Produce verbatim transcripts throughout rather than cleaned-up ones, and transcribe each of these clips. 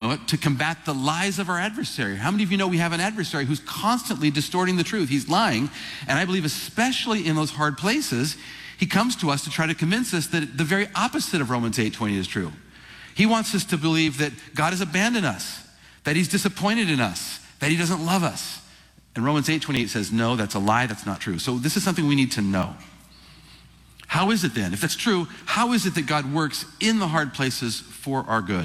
know it, to combat the lies of our adversary. How many of you know we have an adversary who's constantly distorting the truth? He's lying, and I believe especially in those hard places, he comes to us to try to convince us that the very opposite of Romans eight twenty is true. He wants us to believe that God has abandoned us, that he's disappointed in us, that he doesn't love us. And Romans eight twenty-eight says, no, that's a lie, that's not true. So this is something we need to know. How is it then, if that's true, how is it that God works in the hard places for our good?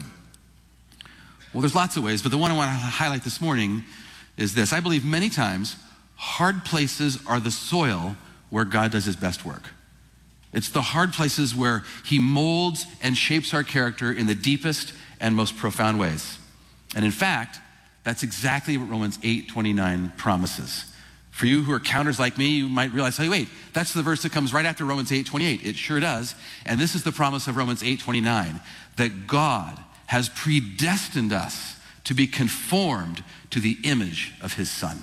Well, there's lots of ways, but the one I want to highlight this morning is this. I believe many times hard places are the soil where God does his best work. It's the hard places where he molds and shapes our character in the deepest and most profound ways. And in fact, that's exactly what Romans eight twenty-nine promises. For you who are counters like me, you might realize, hey, wait, that's the verse that comes right after Romans eight twenty-eight. It sure does. And this is the promise of Romans eight twenty-nine, that God has predestined us to be conformed to the image of his Son.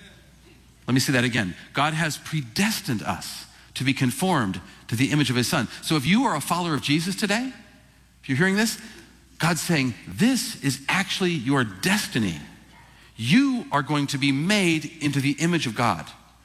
Let me say that again. God has predestined us to be conformed to the image of his Son. So if you are a follower of Jesus today, if you're hearing this, God's saying, this is actually your destiny. You are going to be made into the image of God.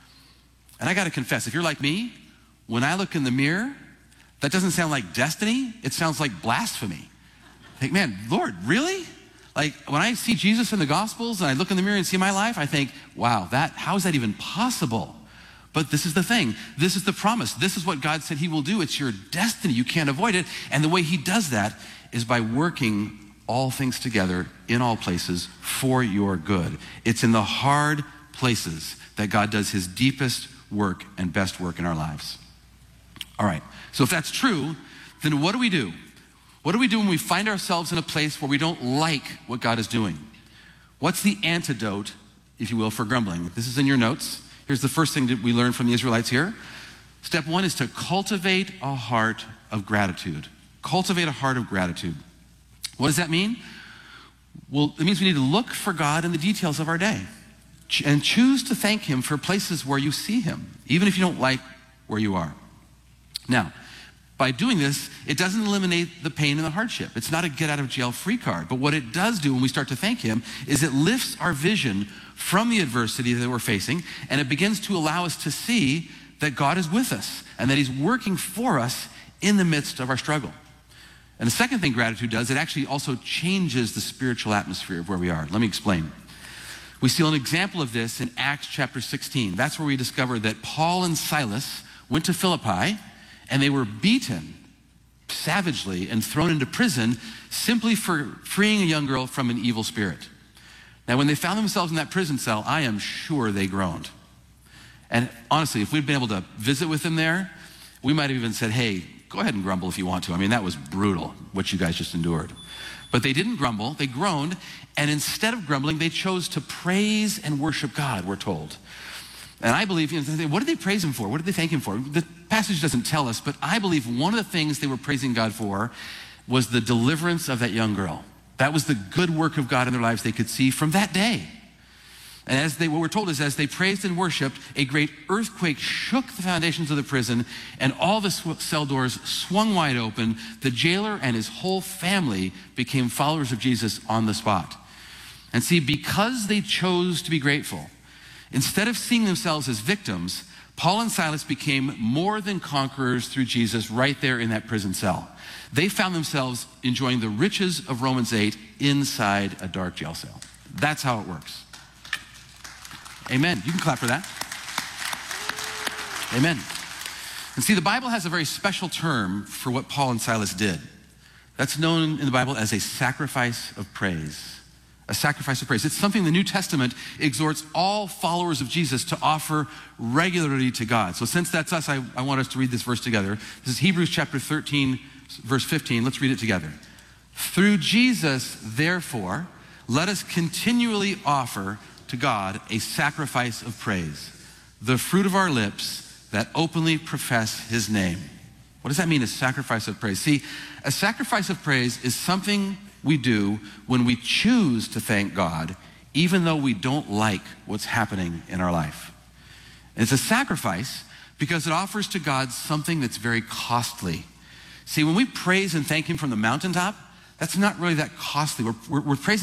And I got to confess, if you're like me, when I look in the mirror, that doesn't sound like destiny. It sounds like blasphemy. I think, man, Lord, really? Like when I see Jesus in the Gospels and I look in the mirror and see my life, I think, wow, that how is that even possible? But this is the thing. This is the promise. This is what God said he will do. It's your destiny. You can't avoid it. And the way he does that is by working all things together in all places for your good. It's in the hard places that God does his deepest work and best work in our lives. All right. So if that's true, then what do we do? What do we do when we find ourselves in a place where we don't like what God is doing? What's the antidote, if you will, for grumbling? This is in your notes. Here's the first thing that we learned from the Israelites here. Step one is to cultivate a heart of gratitude. Cultivate a heart of gratitude. What does that mean? Well, it means we need to look for God in the details of our day and choose to thank him for places where you see him, even if you don't like where you are. Now, by doing this, it doesn't eliminate the pain and the hardship. It's not a get out of jail free card. But what it does do when we start to thank him is it lifts our vision from the adversity that we're facing, and it begins to allow us to see that God is with us and that he's working for us in the midst of our struggle. And the second thing gratitude does, it actually also changes the spiritual atmosphere of where we are. Let me explain. We see an example of this in Acts chapter sixteen. That's where we discover that Paul and Silas went to Philippi and they were beaten savagely and thrown into prison simply for freeing a young girl from an evil spirit. Now, when they found themselves in that prison cell, I am sure they groaned. And honestly, if we'd been able to visit with them there, we might have even said, hey, go ahead and grumble if you want to. I mean, that was brutal, what you guys just endured. But they didn't grumble, they groaned, and instead of grumbling, they chose to praise and worship God, we're told. And I believe, you know, what did they praise him for? What did they thank him for? The passage doesn't tell us, but I believe one of the things they were praising God for was the deliverance of that young girl. That was the good work of God in their lives they could see from that day. And as they, what we're told is as they praised and worshiped, a great earthquake shook the foundations of the prison and all the cell doors swung wide open. The jailer and his whole family became followers of Jesus on the spot. And see, because they chose to be grateful, instead of seeing themselves as victims, Paul and Silas became more than conquerors through Jesus right there in that prison cell. They found themselves enjoying the riches of Romans eight inside a dark jail cell. That's how it works. Amen. You can clap for that. Amen. And see, the Bible has a very special term for what Paul and Silas did. That's known in the Bible as a sacrifice of praise. A sacrifice of praise. It's something the New Testament exhorts all followers of Jesus to offer regularly to God. So since that's us, I, I want us to read this verse together. This is Hebrews chapter thirteen, verse fifteen. Let's read it together. Through Jesus, therefore, let us continually offer to God a sacrifice of praise, the fruit of our lips that openly profess his name. What does that mean, a sacrifice of praise? See, a sacrifice of praise is something we do when we choose to thank God, even though we don't like what's happening in our life. And it's a sacrifice because it offers to God something that's very costly. See, when we praise and thank him from the mountaintop, that's not really that costly. We're, we're, we're praising